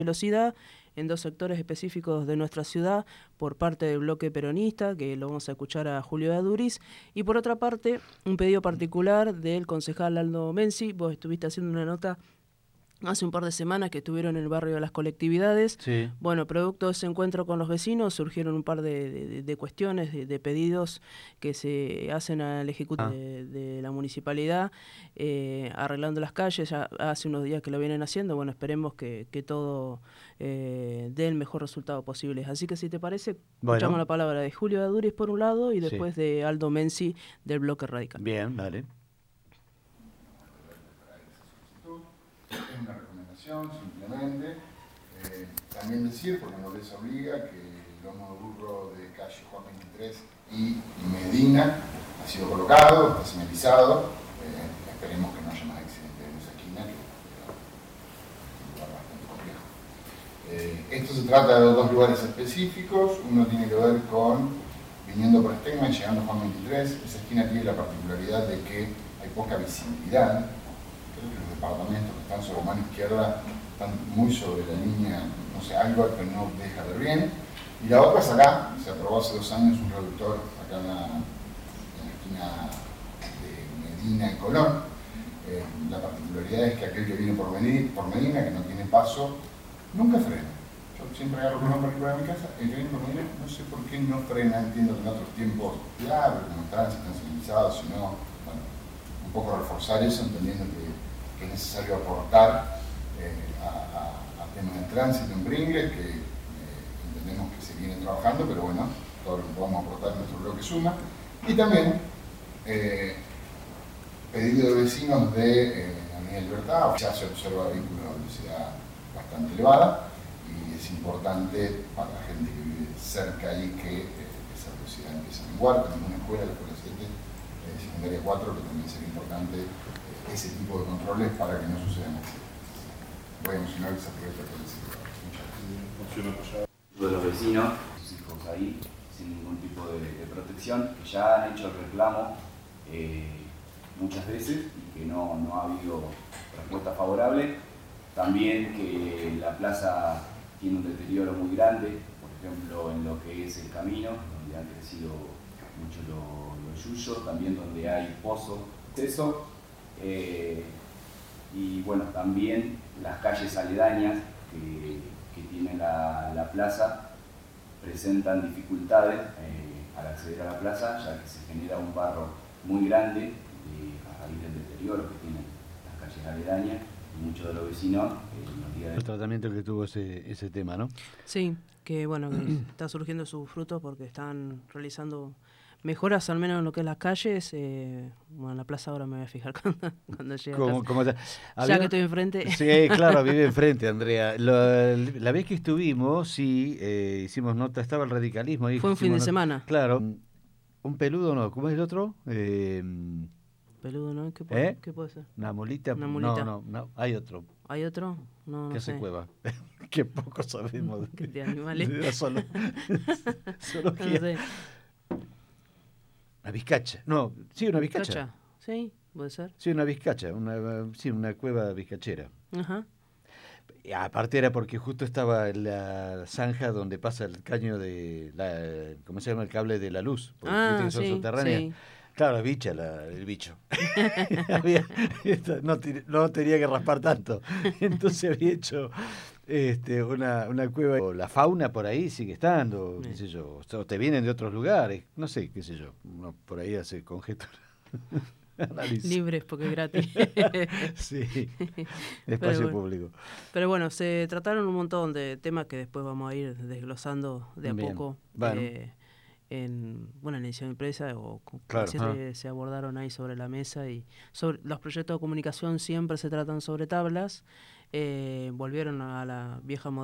velocidad en dos sectores específicos de nuestra ciudad por parte del bloque peronista, que lo vamos a escuchar a Julio Aduriz, y por otra parte un pedido particular del concejal Aldo Menzi. Vos estuviste haciendo una nota hace un par de semanas que estuvieron en el barrio de las colectividades. Sí. Bueno, producto de ese encuentro con los vecinos surgieron un par de cuestiones, de pedidos que se hacen al ejecutivo de la municipalidad, arreglando las calles. Ya hace unos días que lo vienen haciendo. Bueno, esperemos que todo dé el mejor resultado posible. Así que si te parece, escuchamos la palabra de Julio Aduriz por un lado y después de Aldo Menzi del bloque radical. Bien, dale. Es una recomendación simplemente. También decir, porque no les obliga, que el lomo de burro de calle Juan 23 y Medina ha sido colocado, está señalizado. Esperemos que no haya más accidentes en esa esquina, que es un lugar bastante complejo. Esto se trata de dos lugares específicos. Uno tiene que ver con viniendo por Stegman y llegando a Juan 23. Esa esquina tiene la particularidad de que hay poca visibilidad. Creo que los departamentos que están sobre mano izquierda están muy sobre la línea, no sé, algo que no deja ver bien. Y la otra es acá, se aprobó hace 2 años un reductor acá en la esquina de Medina y Colón. La particularidad es que aquel que viene por Medina, que no tiene paso, nunca frena. Yo siempre agarro Colón para ir para mi casa, el que viene por Medina no sé por qué no frena. Entiendo que en otros tiempos, claro, como están señalizados, si no, bueno, un poco reforzar eso, entendiendo que es necesario aportar a temas de tránsito en Pringles, que entendemos que se viene trabajando, pero bueno, todo lo que podamos aportar en nuestro bloque suma. Y también pedido de vecinos de Avenida Libertad, ya se observa vehículos a velocidad bastante elevada, y es importante para la gente que vive cerca ahí que esa velocidad empiece a menguar. Tenemos una escuela, la escuela 7, secundaria 4, que también sería importante ese tipo de controles para que no sucedan accidentes. Voy a emocionar esa proyecto por decirlo. De los vecinos, sus hijos ahí, sin ningún tipo de protección, que ya han hecho el reclamo muchas veces y que no ha habido respuesta favorable. También que la plaza tiene un deterioro muy grande, por ejemplo en lo que es el camino, donde han crecido mucho los yuyos, también donde hay pozo, eso. Y bueno, también las calles aledañas que tiene la plaza presentan dificultades al acceder a la plaza, ya que se genera un barro muy grande a raíz del deterioro que tienen las calles aledañas, y muchos de los vecinos nos digan El tratamiento que tuvo ese tema, ¿no? Sí, que bueno, que está surgiendo sus frutos porque están realizando mejoras, al menos en lo que es las calles. Bueno, en la plaza ahora me voy a fijar cuando llegue a casa. Ya que estoy enfrente. Sí, claro, vive enfrente, Andrea. La vez que estuvimos, sí, hicimos nota, estaba el radicalismo ahí. Fue un fin de semana. Claro. Un peludo, ¿no? ¿Cómo es el otro? Peludo, ¿no? ¿Qué puede ser? Una molita. Una molita. No, hay otro. ¿Hay otro? No ¿Qué sé. hace cueva? Que poco sabemos. De animales. Solo No sé. Una vizcacha. No, sí, una vizcacha. Sí, puede ser. Sí, una vizcacha. Una cueva vizcachera. Ajá. Y aparte era porque justo estaba en la zanja donde pasa el caño de ¿cómo se llama? El cable de la luz. Porque viste que son subterráneas. Sí. Claro, el bicho. No tenía que raspar tanto. Entonces había hecho una cueva. La fauna por ahí sigue estando, qué sé yo. O te vienen de otros lugares, no sé, qué sé yo. Uno por ahí hace conjetura. Libres porque es gratis. Sí, espacio público. Pero bueno, se trataron un montón de temas que después vamos a ir desglosando de a poco. Bueno. En la edición de empresa se abordaron ahí sobre la mesa, y sobre los proyectos de comunicación siempre se tratan sobre tablas. Volvieron a la vieja modalidad